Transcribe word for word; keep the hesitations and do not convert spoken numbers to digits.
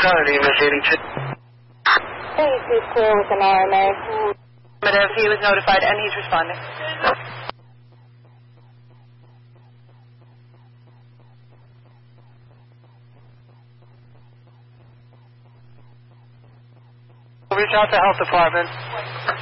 Currently investigating. Please be clear with an R M A. He was notified and he's responding. Reach out to health department.